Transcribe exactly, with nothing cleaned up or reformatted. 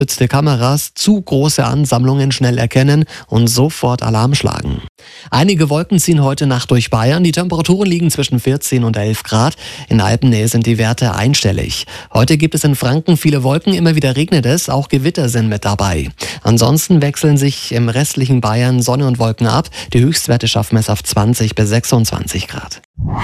Geschützte Kameras zu große Ansammlungen schnell erkennen und sofort Alarm schlagen. Einige Wolken ziehen heute Nacht durch Bayern. Die Temperaturen liegen zwischen vierzehn und elf Grad. In Alpennähe sind die Werte einstellig. Heute gibt es in Franken viele Wolken, immer wieder regnet es, auch Gewitter sind mit dabei. Ansonsten wechseln sich im restlichen Bayern Sonne und Wolken ab. Die Höchstwerte schaffen es auf zwanzig bis sechsundzwanzig Grad.